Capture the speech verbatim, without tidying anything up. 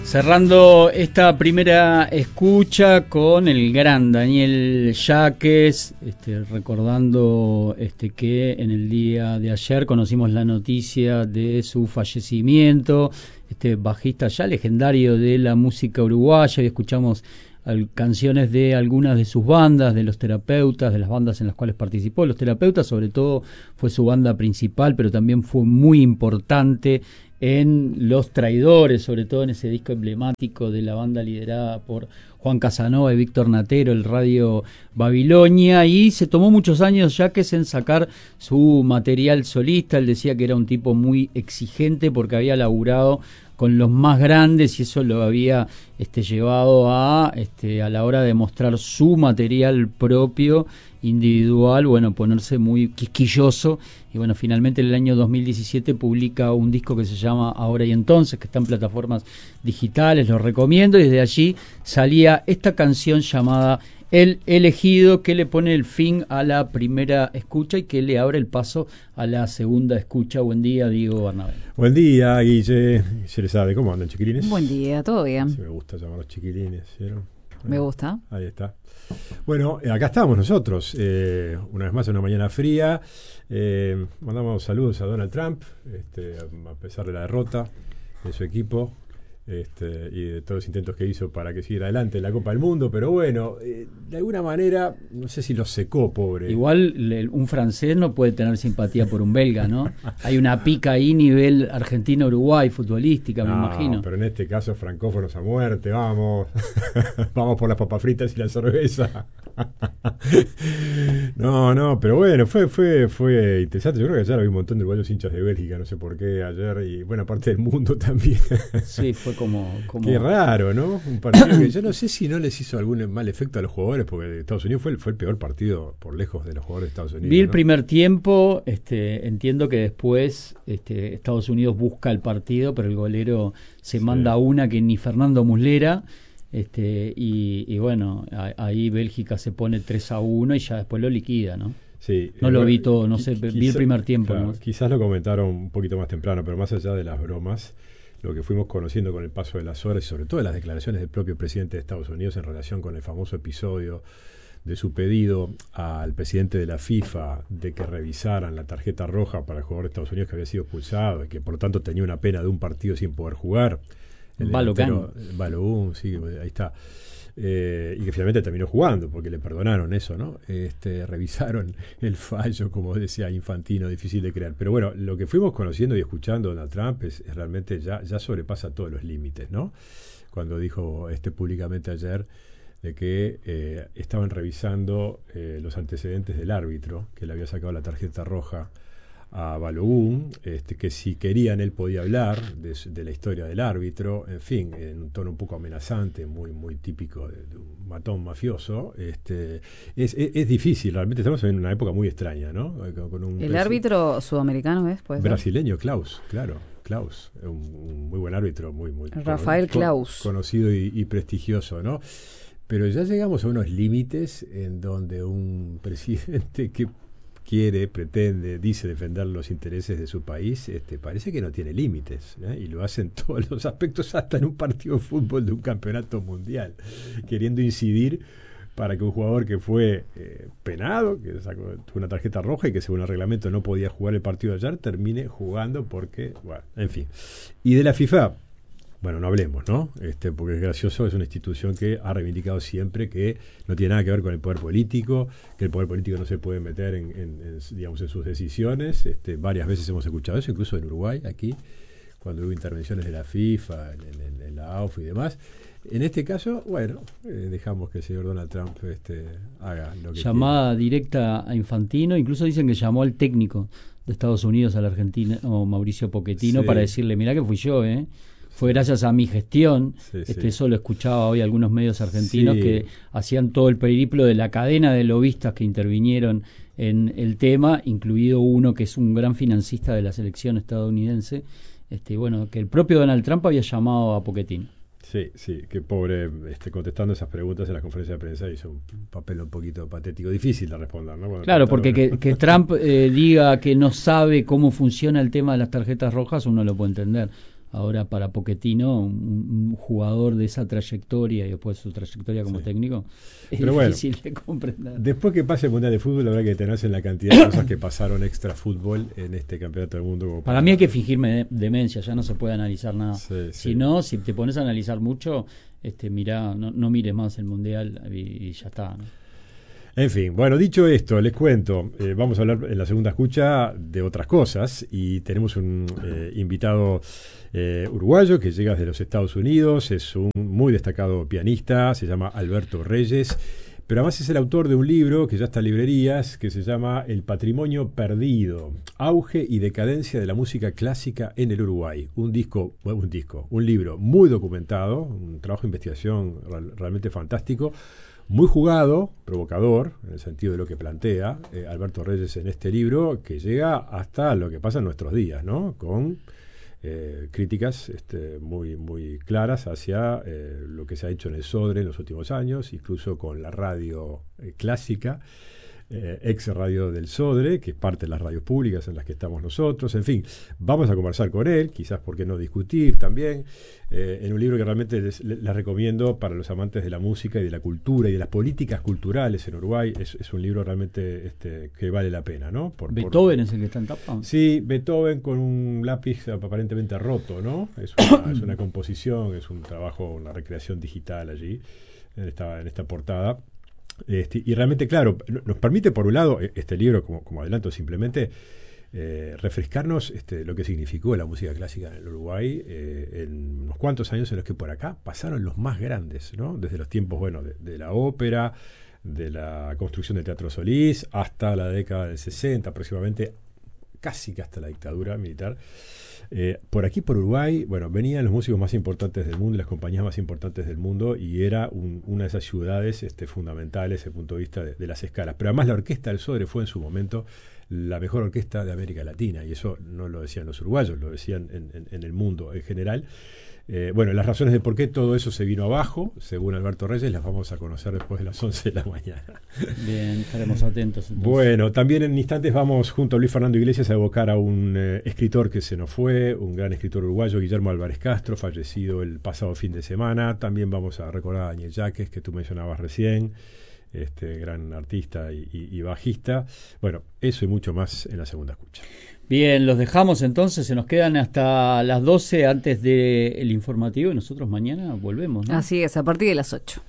Cerrando esta primera escucha con el gran Daniel Yaques, este, recordando este, que en el día de ayer conocimos la noticia de su fallecimiento, este bajista ya legendario de la música uruguaya, y escuchamos al, canciones de algunas de sus bandas, de Los Terapeutas, de las bandas en las cuales participó. Los Terapeutas sobre todo fue su banda principal, pero también fue muy importante en Los Traidores, sobre todo en ese disco emblemático de la banda liderada por Juan Casanova y Víctor Natero, el Radio Babilonia, y se tomó muchos años ya que es en sacar su material solista. Él decía que era un tipo muy exigente porque había laburado con los más grandes y eso lo había este, llevado a, este, a la hora de mostrar su material propio, individual, bueno, ponerse muy quisquilloso. Y bueno, finalmente en el año dos mil diecisiete publica un disco que se llama Ahora y Entonces, que está en plataformas digitales, lo recomiendo, y desde allí salía esta canción llamada El Elegido, que le pone el fin a la primera escucha y que le abre el paso a la segunda escucha. Buen día, Diego Bernabé. Buen día, Guille. Se le sabe, ¿cómo andan, chiquilines? Buen día, todo bien. Sí, me gusta llamarlos chiquilines, ¿vieron? Me gusta. Ahí está. Bueno, acá estamos nosotros, eh, una vez más en una mañana fría. Eh, mandamos saludos a Donald Trump, este, a pesar de la derrota de su equipo. Este, y de todos los intentos que hizo para que siguiera adelante en la Copa del Mundo, pero bueno, eh, de alguna manera, no sé si lo secó, pobre. Igual le, un francés no puede tener simpatía por un belga, ¿no? Hay una pica ahí nivel Argentina-Uruguay, futbolística, no, me imagino. Pero en este caso, francófonos a muerte, vamos. Vamos por las papas fritas y la cerveza. No, no, pero bueno, fue, fue, fue interesante. Yo creo que ayer había un montón de uruguayos hinchas de Bélgica, no sé por qué, ayer, y buena parte del mundo también. Sí, fue como, como... Qué raro, ¿no? Un partido que yo no sé si no les hizo algún mal efecto a los jugadores, porque Estados Unidos fue el, fue el peor partido por lejos de los jugadores de Estados Unidos. Vi el ¿no? primer tiempo, este, entiendo que después este, Estados Unidos busca el partido, pero el golero se sí. manda una que ni Fernando Muslera, este, y, y bueno, a, ahí Bélgica se pone tres a uno y ya después lo liquida, ¿no? Sí, no eh, lo vi todo, no sé, quizá, vi el primer tiempo. Claro, ¿no? Quizás lo comentaron un poquito más temprano, pero más allá de las bromas, lo que fuimos conociendo con el paso de las horas y sobre todo de las declaraciones del propio presidente de Estados Unidos en relación con el famoso episodio de su pedido al presidente de la FIFA de que revisaran la tarjeta roja para el jugador de Estados Unidos que había sido expulsado y que por lo tanto tenía una pena de un partido sin poder jugar. El Balogun. Balogun, sí, ahí está. Eh, y que finalmente terminó jugando porque le perdonaron eso, ¿no? Este, revisaron el fallo, como decía Infantino, difícil de creer. Pero bueno, lo que fuimos conociendo y escuchando Donald Trump es, es realmente ya, ya sobrepasa todos los límites, ¿no? Cuando dijo este públicamente ayer de que eh, estaban revisando eh, los antecedentes del árbitro, que le había sacado la tarjeta roja a Balogun, este, que si querían él podía hablar de, de la historia del árbitro, en fin, en un tono un poco amenazante, muy muy típico de, de un matón mafioso. Este, es, es, es difícil, realmente estamos en una época muy extraña, ¿no? Con un ¿El árbitro sudamericano es? Pues, brasileño, Klaus, claro, Klaus, un, un muy buen árbitro, muy muy Rafael con, Klaus, conocido y, y prestigioso, ¿no? Pero ya llegamos a unos límites en donde un presidente que quiere, pretende, dice defender los intereses de su país, este, parece que no tiene límites, ¿eh? Y lo hace en todos los aspectos, hasta en un partido de fútbol de un campeonato mundial, queriendo incidir para que un jugador que fue eh, penado, que sacó, tuvo una tarjeta roja y que según el reglamento no podía jugar el partido de ayer, termine jugando porque, bueno, en fin. Y de la FIFA, bueno, no hablemos, ¿no? Este, porque es gracioso, es una institución que ha reivindicado siempre que no tiene nada que ver con el poder político, que el poder político no se puede meter en, en, en digamos, en sus decisiones. Este, varias veces hemos escuchado eso, incluso en Uruguay, aquí, cuando hubo intervenciones de la FIFA, en, en, en la A U F y demás. En este caso, bueno, eh, dejamos que el señor Donald Trump este, haga lo que Llamada quiera. Directa a Infantino, incluso dicen que llamó al técnico de Estados Unidos a la Argentina, o Mauricio Pochettino, sí, para decirle, mirá que fui yo, ¿eh? Fue gracias a mi gestión, sí, este, sí. Eso lo escuchaba hoy algunos medios argentinos, sí, que hacían todo el periplo de la cadena de lobistas que intervinieron en el tema, incluido uno que es un gran financista de la selección estadounidense, este, bueno, que el propio Donald Trump había llamado a Pochettino. Sí, sí, que pobre, este, contestando esas preguntas en la conferencia de prensa hizo un papel un poquito patético, difícil de responder, ¿no? Cuando claro, porque que, que Trump eh, diga que no sabe cómo funciona el tema de las tarjetas rojas, uno lo puede entender. ahora para Pochettino, un, un jugador de esa trayectoria y después su trayectoria como sí. técnico, es Pero difícil bueno, de comprender. Después que pase el Mundial de Fútbol, habrá que tenerse en la cantidad de cosas que pasaron extra fútbol en este campeonato del mundo. Como para, para mí hay que fingirme de, demencia, ya no se puede analizar nada. Sí, sí. Si no, si te pones a analizar mucho, este mirá, no, no mires más el Mundial y, y ya está, ¿no? En fin, bueno, dicho esto, les cuento, eh, vamos a hablar en la segunda escucha de otras cosas y tenemos un eh, invitado eh, uruguayo que llega desde los Estados Unidos, es un muy destacado pianista, se llama Alberto Reyes, pero además es el autor de un libro que ya está en librerías, que se llama El patrimonio perdido, auge y decadencia de la música clásica en el Uruguay. Un disco, bueno, un disco, un libro muy documentado, un trabajo de investigación real, realmente fantástico, muy jugado, provocador, en el sentido de lo que plantea eh, Alberto Reyes en este libro, que llega hasta lo que pasa en nuestros días, ¿no? Con eh, críticas este, muy, muy claras hacia eh, lo que se ha hecho en el Sodre en los últimos años, incluso con la radio eh, clásica, eh, ex radio del Sodre, que es parte de las radios públicas en las que estamos nosotros. En fin, vamos a conversar con él, quizás por qué no discutir también, eh, en un libro que realmente les, les recomiendo para los amantes de la música y de la cultura y de las políticas culturales en Uruguay. Es, es un libro realmente este, que vale la pena, ¿no? Por, Beethoven por, es el que está en tapa. Sí, Beethoven con un lápiz aparentemente roto, ¿no? Es una, es una composición, es un trabajo, una recreación digital allí, en esta, en esta portada. Este, y realmente, claro, nos permite, por un lado, este libro, como, como adelanto simplemente, eh, refrescarnos este, lo que significó la música clásica en el Uruguay eh, en unos cuantos años en los que por acá pasaron los más grandes, ¿no? Desde los tiempos, bueno, de, de la ópera, de la construcción del Teatro Solís, hasta la década del sesenta aproximadamente, casi que hasta la dictadura militar. Eh, por aquí, por Uruguay, bueno, venían los músicos más importantes del mundo, las compañías más importantes del mundo, y era un, una de esas ciudades este, fundamentales desde el punto de vista de, de las escalas. Pero además la Orquesta del Sodre fue en su momento la mejor orquesta de América Latina, y eso no lo decían los uruguayos, lo decían en, en, en el mundo en general. Eh, bueno, las razones de por qué todo eso se vino abajo, según Alberto Reyes, las vamos a conocer después de las once de la mañana. Bien, estaremos atentos. Entonces. Bueno, también en instantes vamos junto a Luis Fernando Iglesias a evocar a un eh, escritor que se nos fue, un gran escritor uruguayo, Guillermo Álvarez Castro, fallecido el pasado fin de semana. También vamos a recordar a Daniel Yaques, que tú mencionabas recién, este gran artista y, y, y bajista. Bueno, eso y mucho más en la segunda escucha. Bien, los dejamos entonces, se nos quedan hasta las doce antes del informativo y nosotros mañana volvemos, ¿no? Así es, a partir de las ocho.